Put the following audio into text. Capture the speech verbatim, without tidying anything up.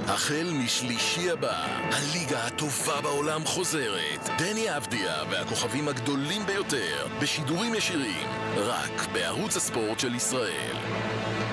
החל משלישי הבא, הליגה הטובה בעולם חוזרת. דני אבדיה והכוכבים הגדולים ביותר בשידורים ישירים, רק בערוץ הספורט של ישראל.